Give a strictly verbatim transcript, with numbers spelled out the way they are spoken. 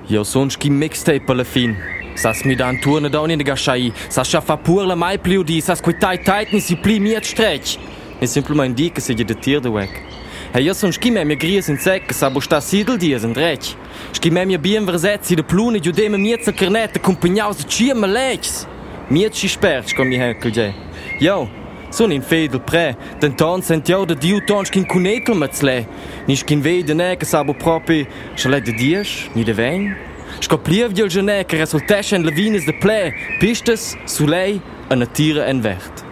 Io sonst chi mixtape alla fin. Sas mi dan turna da in der Gaschai. Sas schaffa pur la mai pliu di. Sas quei tai tai ni si pli miet stretch. Ni simplesmente di che se de tier de weg. Hey, io sonst chi me mi gries in sec, sa bo sta sidel dies in drech. Schi me mi bien versetzi de plune ju dem miet sa carnette compagnaus de chiem legs. Miet si sperch com mi henkel je. Yo. Sun in fedel pre, den ton sent jau de diu tons kin kunetel metzle. Nisch kin vede ne che sabo propi, schale de dies, ni de vein. Scoplier viol gene che resultesch en levines de ple, pistes, sulei, a natira en vert.